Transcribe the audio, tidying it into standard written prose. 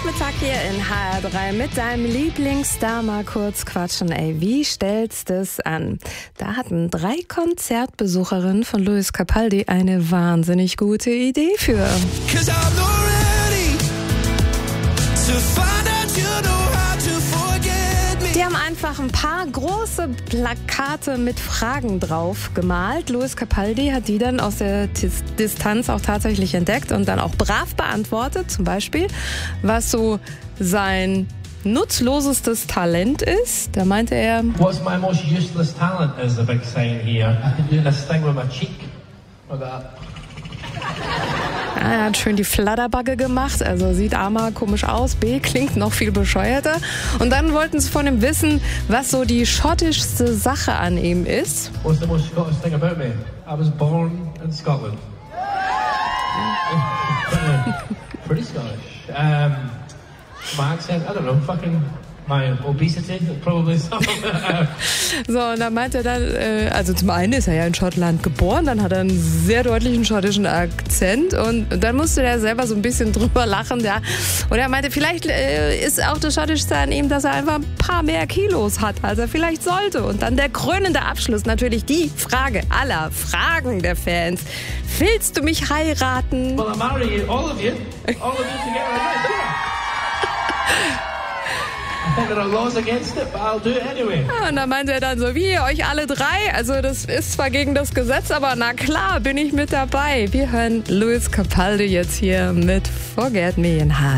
Nachmittag hier in HR3 mit deinem Lieblingsstar mal kurz quatschen. Ey, wie stellst du es an? Da hatten 3 Konzertbesucherinnen von Lewis Capaldi eine wahnsinnig gute Idee für. Die haben einfach ein paar große Plakate mit Fragen drauf gemalt. Lewis Capaldi hat die dann aus der Distanz auch tatsächlich entdeckt und dann auch brav beantwortet. Zum Beispiel, was so sein nutzlosestes Talent ist. Da meinte er: What's my most useless talent is a big sign here. I can do this thing with my cheek. Like that. Er hat schön die Flatterbacke gemacht, also sieht A mal komisch aus, B klingt noch viel bescheuerter. Und dann wollten sie von ihm wissen, was so die schottischste Sache an ihm ist. What's the most Scottish thing about me? I was born in Scotland. Pretty Scottish. My accent, I don't know, fucking my obesity, probably some. So, und dann meinte er dann, also zum einen ist er ja in Schottland geboren, dann hat er einen sehr deutlichen schottischen Akzent und dann musste er selber so ein bisschen drüber lachen, ja. Und er meinte, vielleicht ist auch das Schottischste an ihm, dass er einfach ein paar mehr Kilos hat, als er vielleicht sollte. Und dann der krönende Abschluss, natürlich die Frage aller Fragen der Fans. Willst du mich heiraten? Well, I marry you, all of you together. I think there are laws against it, but I'll do it anyway. Ja, und dann meinte er dann so, wie, euch alle 3? Also das ist zwar gegen das Gesetz, aber na klar, bin ich mit dabei. Wir hören Lewis Capaldi jetzt hier mit Forget Me in HR.